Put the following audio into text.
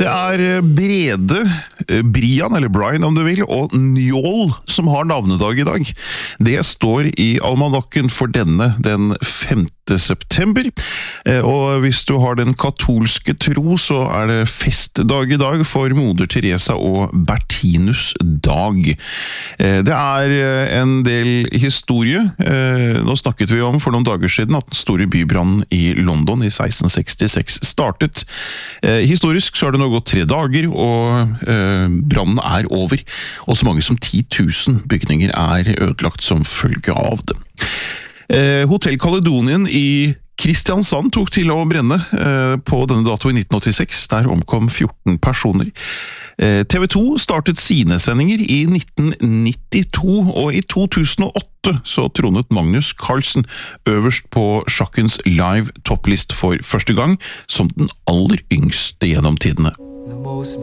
Det Brede, Brian, eller Brian om du vil, og Njål som har navnedag i dag. Det står i almanakken for den 5. september, og hvis du har den katolske tro, så det festdag i dag for Moder Teresa og Bertinus dag. Det en del historie. Nå snakket vi om for noen dager siden at den store bybrannen i London i 1666 startet. Historisk så det nå gått 3 dager, og brannen over, og så mange som 10 000 bygninger ødelagt som følge av det. Hotell Caledonien i Kristiansand tok til å brenne på denne dato i 1986. Der omkom 14 personer. TV 2 startet sine sendinger i 1992, og i 2008 så tronet Magnus Carlsen øverst på sjakkens live topplist for første gang, som den aller yngste gjennom tidene. The most